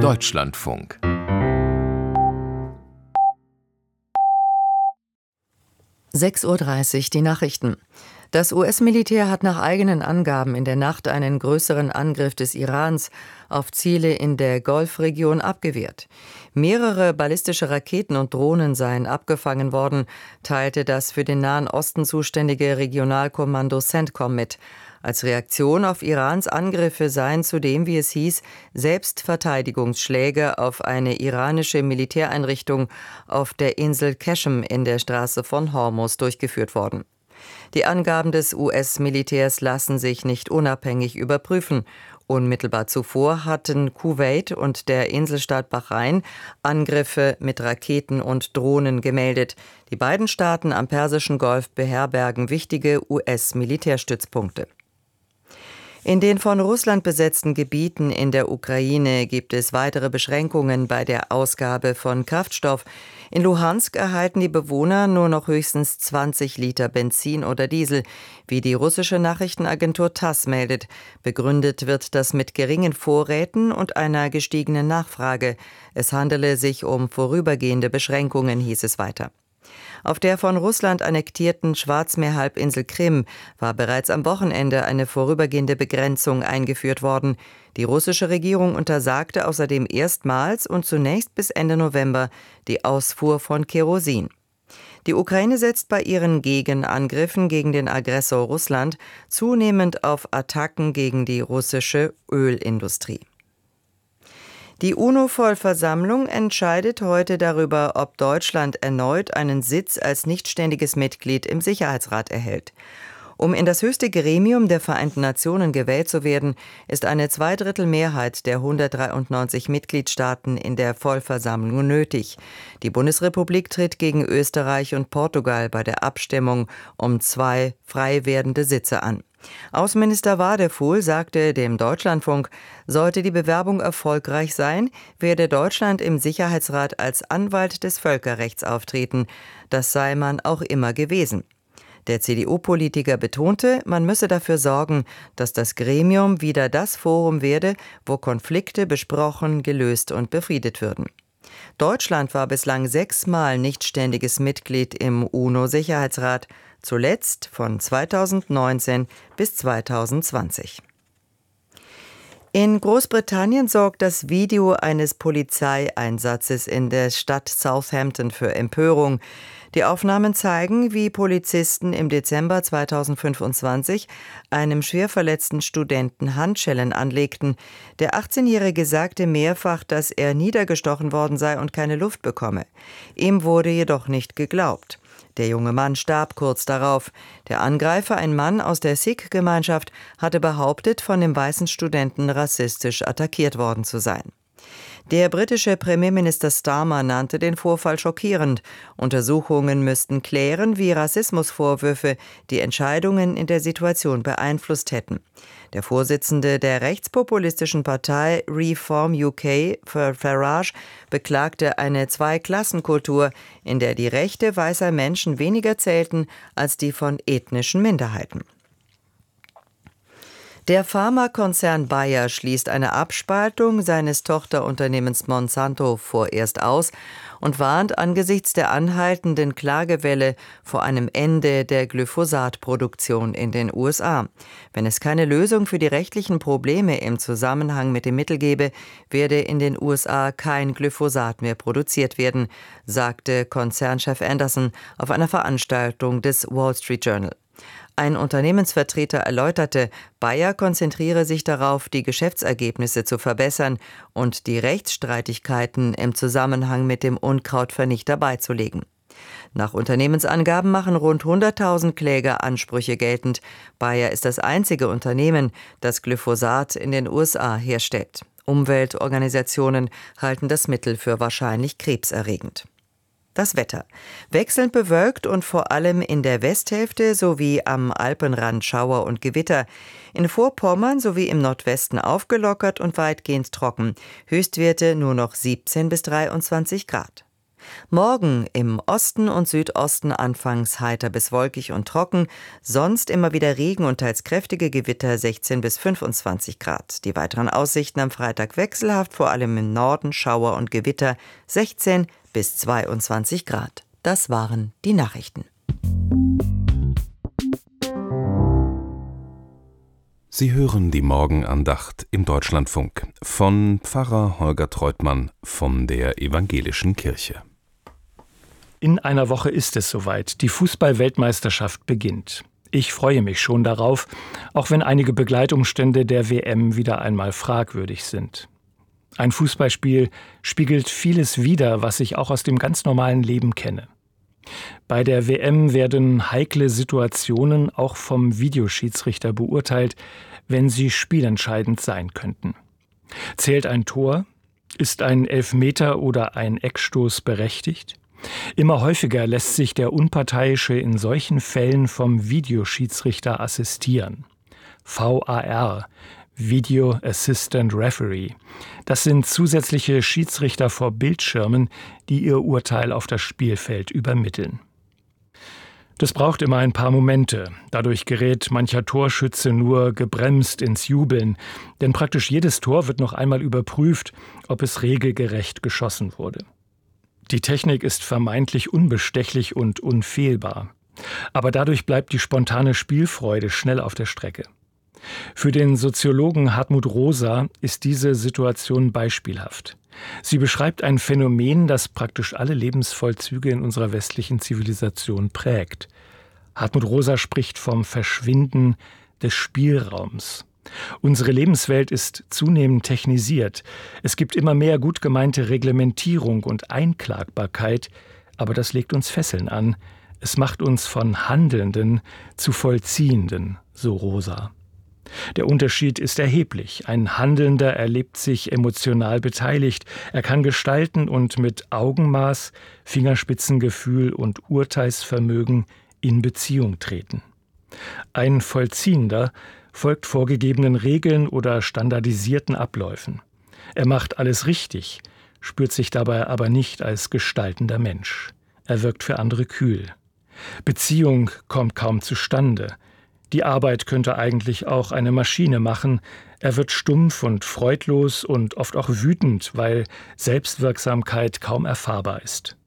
Deutschlandfunk. (6:30 Uhr) die Nachrichten. Das US-Militär hat nach eigenen Angaben in der Nacht einen größeren Angriff des Irans auf Ziele in der Golfregion abgewehrt. Mehrere ballistische Raketen und Drohnen seien abgefangen worden, teilte das für den Nahen Osten zuständige Regionalkommando CENTCOM mit. Als Reaktion auf Irans Angriffe seien zudem, wie es hieß, Selbstverteidigungsschläge auf eine iranische Militäreinrichtung auf der Insel Qeshm in der Straße von Hormuz durchgeführt worden. Die Angaben des US-Militärs lassen sich nicht unabhängig überprüfen. Unmittelbar zuvor hatten Kuwait und der Inselstaat Bahrain Angriffe mit Raketen und Drohnen gemeldet. Die beiden Staaten am Persischen Golf beherbergen wichtige US-Militärstützpunkte. In den von Russland besetzten Gebieten in der Ukraine gibt es weitere Beschränkungen bei der Ausgabe von Kraftstoff. In Luhansk erhalten die Bewohner nur noch höchstens 20 Liter Benzin oder Diesel, wie die russische Nachrichtenagentur TASS meldet. Begründet wird das mit geringen Vorräten und einer gestiegenen Nachfrage. Es handele sich um vorübergehende Beschränkungen, hieß es weiter. Auf der von Russland annektierten Schwarzmeerhalbinsel Krim war bereits am Wochenende eine vorübergehende Begrenzung eingeführt worden. Die russische Regierung untersagte außerdem erstmals und zunächst bis Ende November die Ausfuhr von Kerosin. Die Ukraine setzt bei ihren Gegenangriffen gegen den Aggressor Russland zunehmend auf Attacken gegen die russische Ölindustrie. Die UNO-Vollversammlung entscheidet heute darüber, ob Deutschland erneut einen Sitz als nichtständiges Mitglied im Sicherheitsrat erhält. Um in das höchste Gremium der Vereinten Nationen gewählt zu werden, ist eine Zweidrittelmehrheit der 193 Mitgliedstaaten in der Vollversammlung nötig. Die Bundesrepublik tritt gegen Österreich und Portugal bei der Abstimmung um 2 frei werdende Sitze an. Außenminister Wadefuhl sagte dem Deutschlandfunk, sollte die Bewerbung erfolgreich sein, werde Deutschland im Sicherheitsrat als Anwalt des Völkerrechts auftreten. Das sei man auch immer gewesen. Der CDU-Politiker betonte, man müsse dafür sorgen, dass das Gremium wieder das Forum werde, wo Konflikte besprochen, gelöst und befriedet würden. Deutschland war bislang 6-mal nichtständiges Mitglied im UNO-Sicherheitsrat, zuletzt von 2019 bis 2020. In Großbritannien sorgt das Video eines Polizeieinsatzes in der Stadt Southampton für Empörung. Die Aufnahmen zeigen, wie Polizisten im Dezember 2025 einem schwer verletzten Studenten Handschellen anlegten. Der 18-Jährige sagte mehrfach, dass er niedergestochen worden sei und keine Luft bekomme. Ihm wurde jedoch nicht geglaubt. Der junge Mann starb kurz darauf. Der Angreifer, ein Mann aus der Sikh-Gemeinschaft, hatte behauptet, von dem weißen Studenten rassistisch attackiert worden zu sein. Der britische Premierminister Starmer nannte den Vorfall schockierend. Untersuchungen müssten klären, wie Rassismusvorwürfe die Entscheidungen in der Situation beeinflusst hätten. Der Vorsitzende der rechtspopulistischen Partei Reform UK, Farage, beklagte eine Zweiklassenkultur, in der die Rechte weißer Menschen weniger zählten als die von ethnischen Minderheiten. Der Pharmakonzern Bayer schließt eine Abspaltung seines Tochterunternehmens Monsanto vorerst aus und warnt angesichts der anhaltenden Klagewelle vor einem Ende der Glyphosatproduktion in den USA. Wenn es keine Lösung für die rechtlichen Probleme im Zusammenhang mit dem Mittel gebe, werde in den USA kein Glyphosat mehr produziert werden, sagte Konzernchef Anderson auf einer Veranstaltung des Wall Street Journal. Ein Unternehmensvertreter erläuterte, Bayer konzentriere sich darauf, die Geschäftsergebnisse zu verbessern und die Rechtsstreitigkeiten im Zusammenhang mit dem Unkrautvernichter beizulegen. Nach Unternehmensangaben machen rund 100.000 Kläger Ansprüche geltend. Bayer ist das einzige Unternehmen, das Glyphosat in den USA herstellt. Umweltorganisationen halten das Mittel für wahrscheinlich krebserregend. Das Wetter. Wechselnd bewölkt und vor allem in der Westhälfte sowie am Alpenrand Schauer und Gewitter. In Vorpommern sowie im Nordwesten aufgelockert und weitgehend trocken. Höchstwerte nur noch 17 bis 23 Grad. Morgen im Osten und Südosten anfangs heiter bis wolkig und trocken, sonst immer wieder Regen und teils kräftige Gewitter, 16 bis 25 Grad. Die weiteren Aussichten am Freitag wechselhaft, vor allem im Norden Schauer und Gewitter, 16 bis 22 Grad. Das waren die Nachrichten. Sie hören die Morgenandacht im Deutschlandfunk von Pfarrer Holger Treutmann von der Evangelischen Kirche. In einer Woche ist es soweit. Die Fußball-Weltmeisterschaft beginnt. Ich freue mich schon darauf, auch wenn einige Begleitumstände der WM wieder einmal fragwürdig sind. Ein Fußballspiel spiegelt vieles wider, was ich auch aus dem ganz normalen Leben kenne. Bei der WM werden heikle Situationen auch vom Videoschiedsrichter beurteilt, wenn sie spielentscheidend sein könnten. Zählt ein Tor? Ist ein Elfmeter oder ein Eckstoß berechtigt? Immer häufiger lässt sich der Unparteiische in solchen Fällen vom Videoschiedsrichter assistieren. VAR, Video Assistant Referee. Das sind zusätzliche Schiedsrichter vor Bildschirmen, die ihr Urteil auf das Spielfeld übermitteln. Das braucht immer ein paar Momente. Dadurch gerät mancher Torschütze nur gebremst ins Jubeln, denn praktisch jedes Tor wird noch einmal überprüft, ob es regelgerecht geschossen wurde. Die Technik ist vermeintlich unbestechlich und unfehlbar. Aber dadurch bleibt die spontane Spielfreude schnell auf der Strecke. Für den Soziologen Hartmut Rosa ist diese Situation beispielhaft. Sie beschreibt ein Phänomen, das praktisch alle Lebensvollzüge in unserer westlichen Zivilisation prägt. Hartmut Rosa spricht vom Verschwinden des Spielraums. Unsere Lebenswelt ist zunehmend technisiert. Es gibt immer mehr gut gemeinte Reglementierung und Einklagbarkeit, aber das legt uns Fesseln an. Es macht uns von Handelnden zu Vollziehenden, so Rosa. Der Unterschied ist erheblich. Ein Handelnder erlebt sich emotional beteiligt. Er kann gestalten und mit Augenmaß, Fingerspitzengefühl und Urteilsvermögen in Beziehung treten. Ein Vollziehender folgt vorgegebenen Regeln oder standardisierten Abläufen. Er macht alles richtig, spürt sich dabei aber nicht als gestaltender Mensch. Er wirkt für andere kühl. Beziehung kommt kaum zustande. Die Arbeit könnte eigentlich auch eine Maschine machen. Er wird stumpf und freudlos und oft auch wütend, weil Selbstwirksamkeit kaum erfahrbar ist.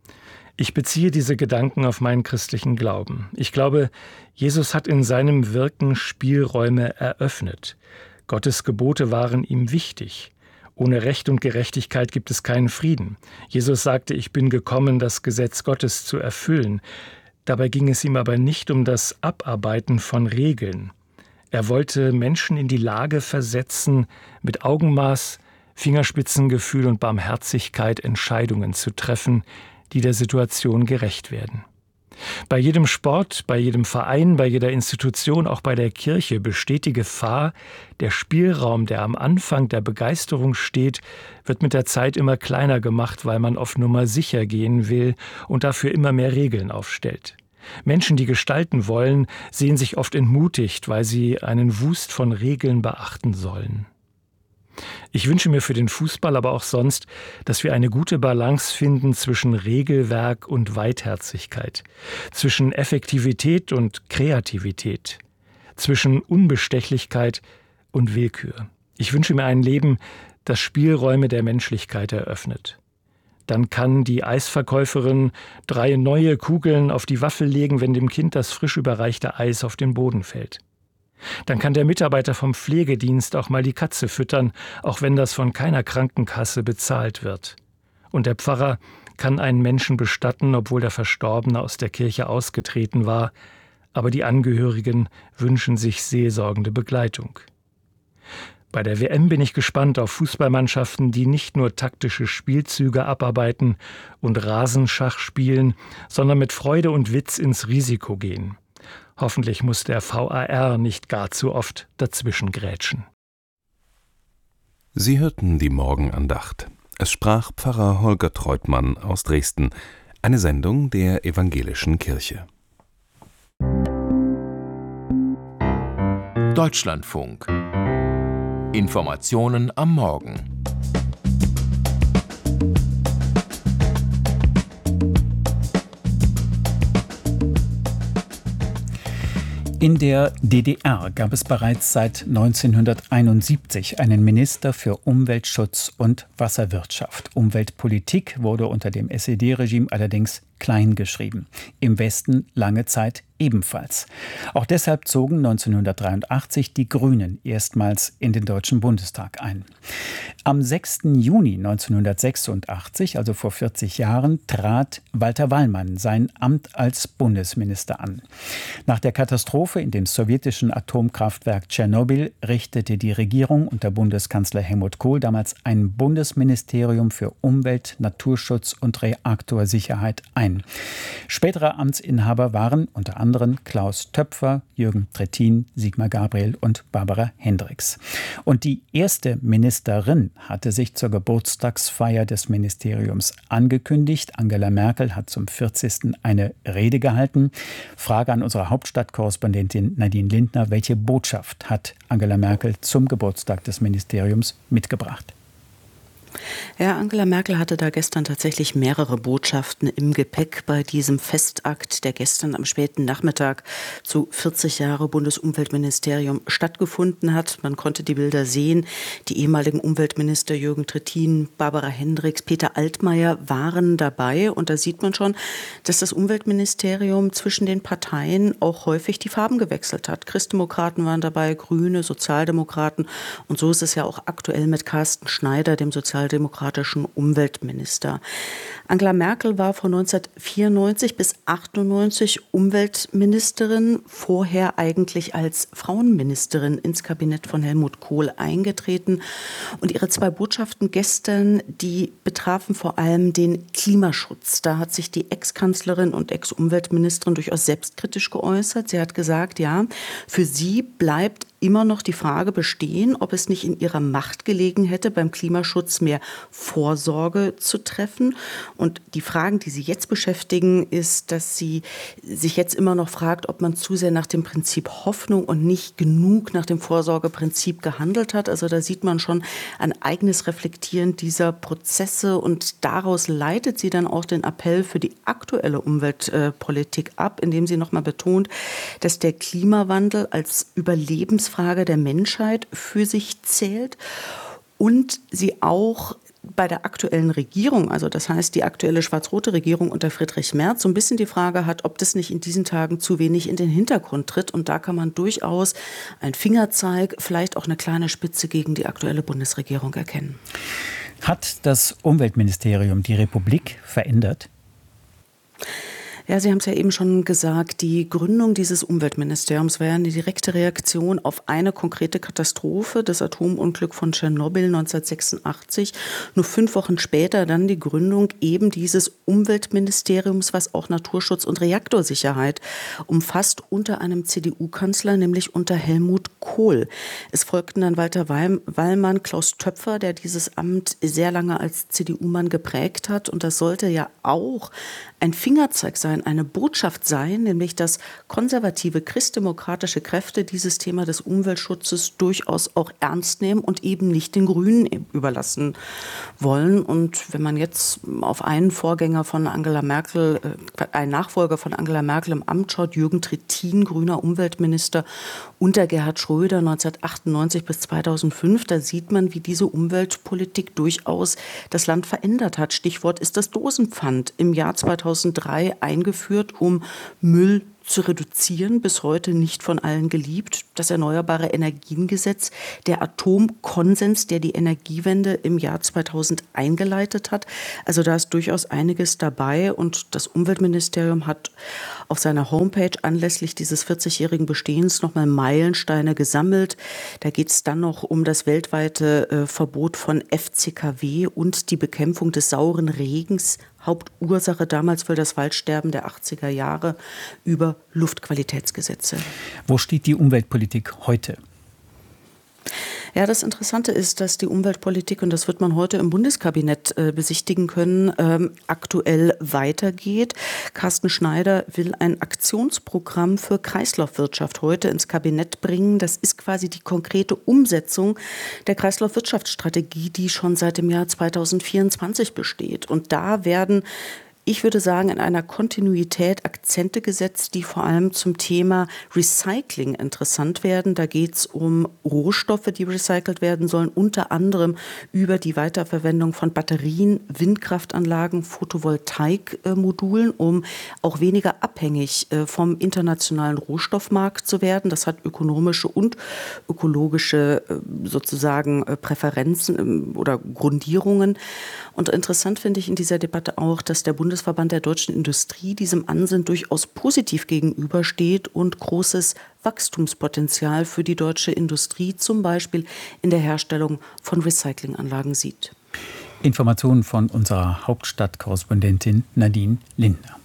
Ich beziehe diese Gedanken auf meinen christlichen Glauben. Ich glaube, Jesus hat in seinem Wirken Spielräume eröffnet. Gottes Gebote waren ihm wichtig. Ohne Recht und Gerechtigkeit gibt es keinen Frieden. Jesus sagte, ich bin gekommen, das Gesetz Gottes zu erfüllen. Dabei ging es ihm aber nicht um das Abarbeiten von Regeln. Er wollte Menschen in die Lage versetzen, mit Augenmaß, Fingerspitzengefühl und Barmherzigkeit Entscheidungen zu treffen, die der Situation gerecht werden. Bei jedem Sport, bei jedem Verein, bei jeder Institution, auch bei der Kirche besteht die Gefahr, der Spielraum, der am Anfang der Begeisterung steht, wird mit der Zeit immer kleiner gemacht, weil man auf Nummer sicher gehen will und dafür immer mehr Regeln aufstellt. Menschen, die gestalten wollen, sehen sich oft entmutigt, weil sie einen Wust von Regeln beachten sollen. Ich wünsche mir für den Fußball, aber auch sonst, dass wir eine gute Balance finden zwischen Regelwerk und Weitherzigkeit, zwischen Effektivität und Kreativität, zwischen Unbestechlichkeit und Willkür. Ich wünsche mir ein Leben, das Spielräume der Menschlichkeit eröffnet. Dann kann die Eisverkäuferin 3 neue Kugeln auf die Waffel legen, wenn dem Kind das frisch überreichte Eis auf den Boden fällt. Dann kann der Mitarbeiter vom Pflegedienst auch mal die Katze füttern, auch wenn das von keiner Krankenkasse bezahlt wird. Und der Pfarrer kann einen Menschen bestatten, obwohl der Verstorbene aus der Kirche ausgetreten war, aber die Angehörigen wünschen sich seelsorgende Begleitung. Bei der WM bin ich gespannt auf Fußballmannschaften, die nicht nur taktische Spielzüge abarbeiten und Rasenschach spielen, sondern mit Freude und Witz ins Risiko gehen. Hoffentlich muss der VAR nicht gar zu oft dazwischen grätschen. Sie hörten die Morgenandacht. Es sprach Pfarrer Holger Treutmann aus Dresden, eine Sendung der Evangelischen Kirche. Deutschlandfunk. Informationen am Morgen. In der DDR gab es bereits seit 1971 einen Minister für Umweltschutz und Wasserwirtschaft. Umweltpolitik wurde unter dem SED-Regime allerdings klein geschrieben. Im Westen lange Zeit ebenfalls. Auch deshalb zogen 1983 die Grünen erstmals in den Deutschen Bundestag ein. Am 6. Juni 1986, also vor 40 Jahren, trat Walter Wallmann sein Amt als Bundesminister an. Nach der Katastrophe in dem sowjetischen Atomkraftwerk Tschernobyl richtete die Regierung unter Bundeskanzler Helmut Kohl damals ein Bundesministerium für Umwelt, Naturschutz und Reaktorsicherheit ein. Spätere Amtsinhaber waren unter anderem Klaus Töpfer, Jürgen Trittin, Sigmar Gabriel und Barbara Hendricks. Und die erste Ministerin hatte sich zur Geburtstagsfeier des Ministeriums angekündigt. Angela Merkel hat zum 40. eine Rede gehalten. Frage an unsere Hauptstadtkorrespondentin Nadine Lindner: Welche Botschaft hat Angela Merkel zum Geburtstag des Ministeriums mitgebracht? Ja, Angela Merkel hatte da gestern tatsächlich mehrere Botschaften im Gepäck bei diesem Festakt, der gestern am späten Nachmittag zu 40 Jahre Bundesumweltministerium stattgefunden hat. Man konnte die Bilder sehen. Die ehemaligen Umweltminister Jürgen Trittin, Barbara Hendricks, Peter Altmaier waren dabei. Und da sieht man schon, dass das Umweltministerium zwischen den Parteien auch häufig die Farben gewechselt hat. Christdemokraten waren dabei, Grüne, Sozialdemokraten. Und so ist es ja auch aktuell mit Carsten Schneider, dem sozialdemokratischen Umweltminister. Angela Merkel war von 1994 bis 1998 Umweltministerin, vorher eigentlich als Frauenministerin ins Kabinett von Helmut Kohl eingetreten. Und ihre zwei Botschaften gestern, die betrafen vor allem den Klimaschutz. Da hat sich die Ex-Kanzlerin und Ex-Umweltministerin durchaus selbstkritisch geäußert. Sie hat gesagt, ja, für sie bleibt immer noch die Frage bestehen, ob es nicht in ihrer Macht gelegen hätte, beim Klimaschutz mehr Vorsorge zu treffen. Und die Fragen, die sie jetzt beschäftigen, ist, dass sie sich jetzt immer noch fragt, ob man zu sehr nach dem Prinzip Hoffnung und nicht genug nach dem Vorsorgeprinzip gehandelt hat. Also da sieht man schon ein eigenes Reflektieren dieser Prozesse, und daraus leitet sie dann auch den Appell für die aktuelle Umweltpolitik ab, indem sie nochmal betont, dass der Klimawandel als Überlebensfrage der Menschheit für sich zählt und sie auch bei der aktuellen Regierung, also das heißt die aktuelle schwarz-rote Regierung unter Friedrich Merz, so ein bisschen die Frage hat, ob das nicht in diesen Tagen zu wenig in den Hintergrund tritt. Und da kann man durchaus einen Fingerzeig, vielleicht auch eine kleine Spitze gegen die aktuelle Bundesregierung erkennen. Hat das Umweltministerium die Republik verändert? Ja, Sie haben es ja eben schon gesagt, die Gründung dieses Umweltministeriums war ja eine direkte Reaktion auf eine konkrete Katastrophe, das Atomunglück von Tschernobyl 1986. Nur 5 Wochen später dann die Gründung eben dieses Umweltministeriums, was auch Naturschutz und Reaktorsicherheit umfasst, unter einem CDU-Kanzler, nämlich unter Helmut Kohl. Es folgten dann Walter Wallmann, Klaus Töpfer, der dieses Amt sehr lange als CDU-Mann geprägt hat. Und das sollte ja auch ein Fingerzeig sein, eine Botschaft sein, nämlich dass konservative christdemokratische Kräfte dieses Thema des Umweltschutzes durchaus auch ernst nehmen und eben nicht den Grünen überlassen wollen. Und wenn man jetzt auf einen Nachfolger von Angela Merkel im Amt schaut, Jürgen Trittin, grüner Umweltminister unter Gerhard Schröder 1998 bis 2005, da sieht man, wie diese Umweltpolitik durchaus das Land verändert hat. Stichwort ist das Dosenpfand im Jahr 2003 eingeführt, um Müll zu reduzieren, bis heute nicht von allen geliebt. Das Erneuerbare Energiengesetz, der Atomkonsens, der die Energiewende im Jahr 2000 eingeleitet hat. Also da ist durchaus einiges dabei, und das Umweltministerium hat auf seiner Homepage anlässlich dieses 40-jährigen Bestehens nochmal Meilensteine gesammelt. Da geht es dann noch um das weltweite Verbot von FCKW und die Bekämpfung des sauren Regens, Hauptursache damals für das Waldsterben der 80er Jahre, über Luftqualitätsgesetze. Wo steht die Umweltpolitik heute? Ja, das Interessante ist, dass die Umweltpolitik, und das wird man heute im Bundeskabinett besichtigen können, aktuell weitergeht. Carsten Schneider will ein Aktionsprogramm für Kreislaufwirtschaft heute ins Kabinett bringen. Das ist quasi die konkrete Umsetzung der Kreislaufwirtschaftsstrategie, die schon seit dem Jahr 2024 besteht. Und da werden ich würde sagen, in einer Kontinuität Akzente gesetzt, die vor allem zum Thema Recycling interessant werden. Da geht es um Rohstoffe, die recycelt werden sollen, unter anderem über die Weiterverwendung von Batterien, Windkraftanlagen, Photovoltaikmodulen, um auch weniger abhängig vom internationalen Rohstoffmarkt zu werden. Das hat ökonomische und ökologische sozusagen Präferenzen oder Grundierungen. Und interessant finde ich in dieser Debatte auch, dass der Bundesverband der deutschen Industrie diesem Ansinnen durchaus positiv gegenübersteht und großes Wachstumspotenzial für die deutsche Industrie, zum Beispiel in der Herstellung von Recyclinganlagen sieht. Informationen von unserer Hauptstadtkorrespondentin Nadine Lindner.